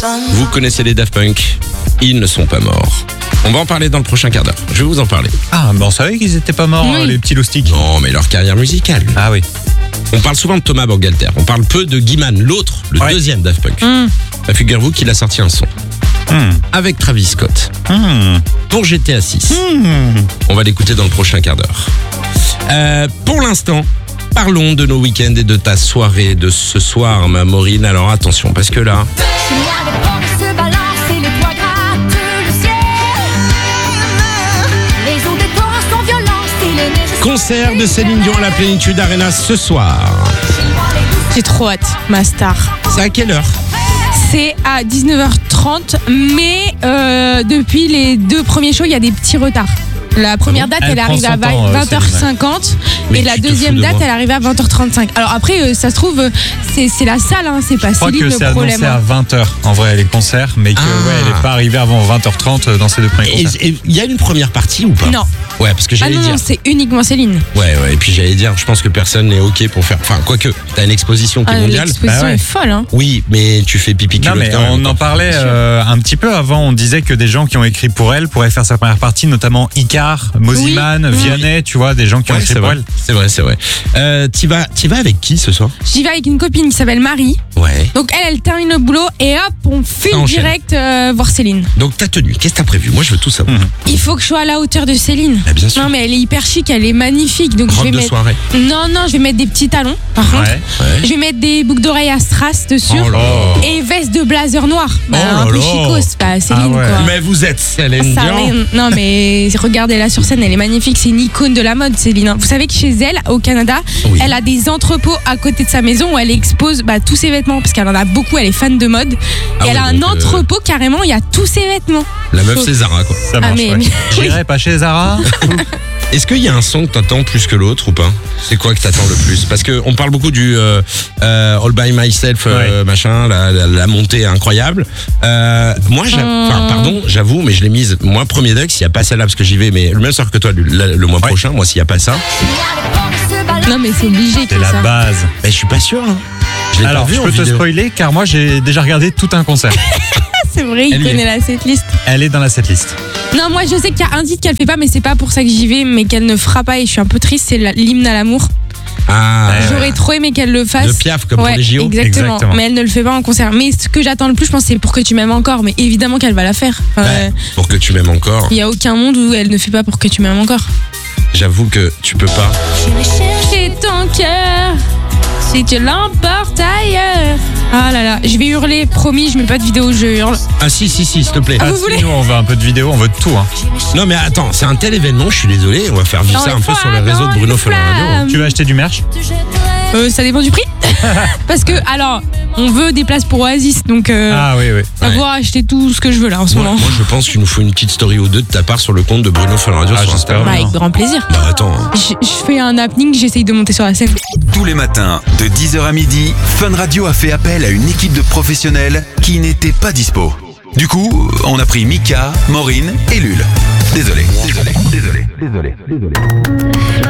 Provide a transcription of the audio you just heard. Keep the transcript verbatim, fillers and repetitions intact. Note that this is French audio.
Vous connaissez les Daft Punk, ils ne sont pas morts. On va en parler dans le prochain quart d'heure. Je vais vous en parler. Ah, ben on savait qu'ils étaient pas morts, Oui. les petits loustiques. Non, mais leur carrière musicale. Ah oui. On parle souvent de Thomas Bangalter. On parle peu de Guy Mann, l'autre, le Ouais. deuxième Daft Punk. Mm. Bah, figurez-vous qu'il a sorti un son Hmm. avec Travis Scott Hmm. pour G T A six. Hmm. On va l'écouter dans le prochain quart d'heure. Euh, pour l'instant, parlons de nos week-ends et de ta soirée de ce soir, ma Maureen. Alors attention, parce que là, Se balance et les toits grattent le ciel. Les ondes des torrents sont violentes et les neiges. concert de Céline Dion à la Plénitude Arena ce soir. J'ai trop hâte, ma star. C'est à quelle heure? C'est à dix-neuf heures trente, mais euh, depuis les deux premiers shows, il y a des petits retards. La première date, Elle elle, prend arrive son à temps, euh, vingt heures cinquante Mais et la tu te deuxième fous de date, moi. elle arrive à vingt heures trente-cinq. Alors après, euh, ça se trouve, euh, c'est c'est la salle, hein, c'est pas Je crois Céline que le c'est problème. annoncé à vingt heures, en vrai, les concerts, mais que Ah. ouais, elle n'est pas arrivée avant vingt heures trente dans ces deux premiers Et concerts. il y a une première partie ou pas? Non. Ouais, parce que Ah j'allais non, dire. non, c'est uniquement Céline. Ouais, ouais, et puis j'allais dire, je pense que personne n'est OK pour faire. Enfin, quoique, t'as une exposition qui est Ah, mondiale. l'exposition Bah ouais. est folle. Hein. Oui, mais tu fais pipi Non, culotte mais quand même, on quoi. en parlait euh, un petit peu avant. On disait que des gens qui ont écrit pour elle pourraient faire sa première partie, notamment Icar, Moziman, Oui. Vianney, tu vois, des gens qui ont Ouais, écrit c'est pour vrai. elle. C'est vrai, c'est vrai. Euh, t'y vas, t'y vas avec qui ce soir? J'y vais avec une copine qui s'appelle Marie. Ouais. Donc elle, elle termine le boulot et hop, on Ça file enchaîne. direct euh, voir Céline. Donc ta tenue, qu'est-ce que t'as prévu? Moi, je veux tout savoir. Mhm. Il faut que je sois à la hauteur de Céline. Ah, bien sûr. Non mais elle est hyper chic, elle est magnifique. Donc je Robe vais de mettre. soirée. Non non, je vais mettre des petits talons. Par contre, Ouais. Ouais. je vais mettre des boucles d'oreilles à strass dessus Oh là là. et veste de blazer noir. Bah, Oh un là peu là. chicos, bah Céline Ah ouais. quoi. Mais vous êtes Céline Ça, Dion. rien- non mais regardez-la sur scène, elle est magnifique, c'est une icône de la mode Céline. Vous savez que chez elle, au Canada, Oui. elle a des entrepôts à côté de sa maison où elle expose bah, tous ses vêtements parce qu'elle en a beaucoup, elle est fan de mode. Ah et elle ouais, a un donc, euh, entrepôt carrément, il y a tous ses vêtements. La meuf, Chaud. c'est Zara, quoi. Ça marche. mais- ouais. mais- J'irai pas chez Zara. Est-ce qu'il y a un son que t'attends plus que l'autre ou pas? C'est quoi que t'attends le plus? Parce que on parle beaucoup du euh, euh, All by Myself, euh, machin, la, la, la montée est incroyable. Euh, moi, j'a- Hum. enfin, pardon, j'avoue, mais je l'ai mise. Moi, premier deck, s'il n'y a pas celle-là, parce que j'y vais, mais le même soir que toi, le, le- le mois Ouais. prochain, moi, s'il n'y a pas ça, Non mais c'est obligé C'est qu'il y ait la ça. base. ben, je suis pas sûr. Hein. Je l'ai Alors, pas vu je en peux te vidéo. spoiler car moi j'ai déjà regardé tout un concert. C'est vrai, il Elle y connaît la setlist. Elle est dans la setlist. Non, moi je sais qu'il y a un titre qu'elle fait pas, mais c'est pas pour ça que j'y vais, mais qu'elle ne fera pas et je suis un peu triste, c'est la- l'hymne à l'amour. Ah, Ouais. J'aurais trop aimé qu'elle le fasse. De Piaf, comme Ouais, pour les J O. Exactement. Exactement. Mais elle ne le fait pas en concert. Mais ce que j'attends le plus, je pense, c'est Pour que tu m'aimes encore. Mais évidemment qu'elle va la faire. Enfin, Ouais, euh, pour que tu m'aimes encore. il y a aucun monde où elle ne fait pas Pour que tu m'aimes encore. J'avoue que tu peux pas. Chercher ton cœur, si tu l'emportes ailleurs. Ah là là, je vais hurler, promis, je mets pas de vidéo, je hurle. Ah si, si, si, s'il te plaît. Ah, vous si, voulez nous, on veut un peu de vidéo, on veut de tout. Hein. Non mais attends, c'est un tel événement, je suis désolé, on va faire vivre Dans ça les un peu sur le flammes, réseau de dans Bruno les Feller Radio. flammes. Tu veux acheter du merch? Euh, ça dépend du prix. Parce que, alors, on veut des places pour Oasis, donc euh, Ah oui, oui. on va ouais. pouvoir acheter tout ce que je veux là en ce Moi, moment. moi, je pense qu'il nous faut une petite story ou deux de ta part sur le compte de Bruno Feller Radio Ah, sur j'espère Instagram. Bah, bien. avec grand plaisir. Bah attends, hein. Je, je fais un happening, j'essaye de monter sur la scène. Tous les matins, de dix heures à midi, Fun Radio a fait appel à une équipe de professionnels qui n'étaient pas dispo. Du coup, on a pris Mika, Maureen et Lul. Désolé, désolé, désolé, désolé, désolé.